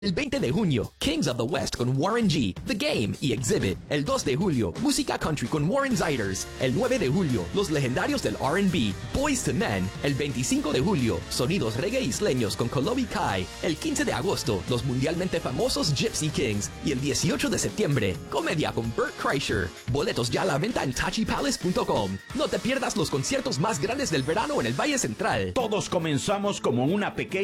El 20 de junio, Kings of the West con Warren G, The Game y Exhibit. El 2 de julio, Música Country con Warren Ziders. El 9 de julio, los legendarios del R&B, Boyz II Men. El 25 de julio, sonidos reggae isleños con Kolobi Kai. El 15 de agosto, los mundialmente famosos Gypsy Kings. Y el 18 de septiembre, comedia con Bert Kreischer. Boletos ya a la venta en TachiPalace.com. No te pierdas los conciertos más grandes del verano en el Valle Central. Todos comenzamos como una pequeña